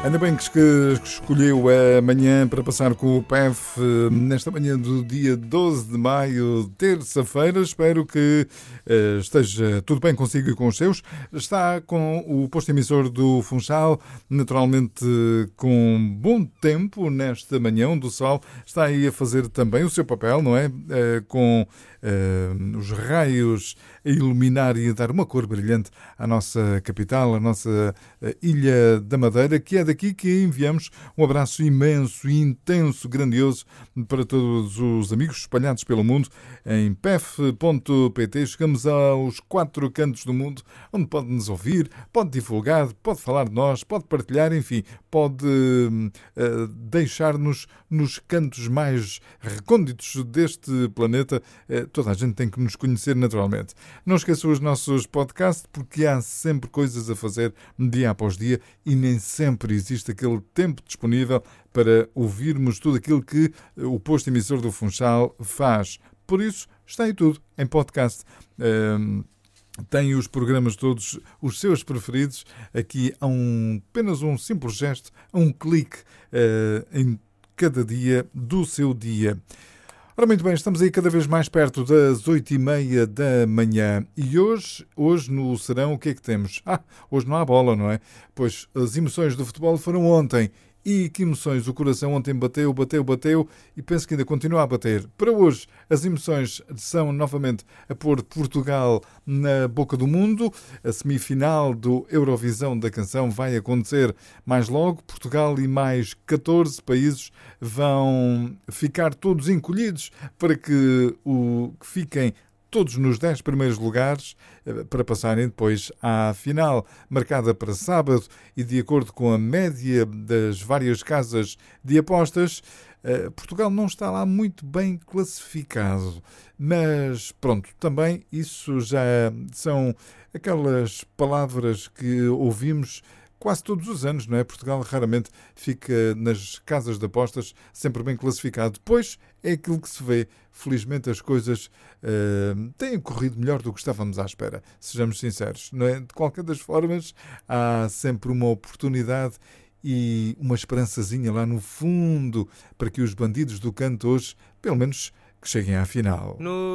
Ainda bem que escolheu a manhã para passar com o PEF nesta manhã do dia 12 de maio, terça-feira. Espero que esteja tudo bem consigo e com os seus. Está com o posto emissor do Funchal, naturalmente com bom tempo nesta manhã, onde o sol está aí a fazer também o seu papel, não é? Com os raios a iluminar e a dar uma cor brilhante à nossa capital, à nossa Ilha da Madeira, que é daqui que enviamos um abraço imenso, intenso, grandioso para todos os amigos espalhados pelo mundo em pef.pt. Chegamos aos 4 cantos do mundo, onde pode nos ouvir, pode divulgar, pode falar de nós, pode partilhar, enfim, pode deixar-nos nos cantos mais recônditos deste planeta. Toda a gente tem que nos conhecer naturalmente. Não esqueçam os nossos podcasts, porque há sempre coisas a fazer dia após dia e nem sempre existe aquele tempo disponível para ouvirmos tudo aquilo que o posto emissor do Funchal faz. Por isso, está aí tudo em podcast. Tem os programas todos, os seus preferidos, aqui a apenas um simples gesto, a um clique em cada dia do seu dia. Ora, muito bem, estamos aí cada vez mais perto das 8h30 da manhã e hoje no Serão o que é que temos? Hoje não há bola, não é? Pois as emoções do futebol foram ontem. E que emoções, o coração ontem bateu e penso que ainda continua a bater. Para hoje, as emoções são novamente a pôr Portugal na boca do mundo. A semifinal do Eurovisão da canção vai acontecer mais logo. Portugal e mais 14 países vão ficar todos encolhidos para que fiquem todos nos 10 primeiros lugares para passarem depois à final, marcada para sábado, e de acordo com a média das várias casas de apostas, Portugal não está lá muito bem classificado. Mas pronto, também isso já são aquelas palavras que ouvimos quase todos os anos, não é? Portugal raramente fica nas casas de apostas sempre bem classificado. Depois é aquilo que se vê. Felizmente as coisas têm corrido melhor do que estávamos à espera. Sejamos sinceros, não é? De qualquer das formas, há sempre uma oportunidade e uma esperançazinha lá no fundo para que os bandidos do canto hoje, pelo menos, que cheguem à final.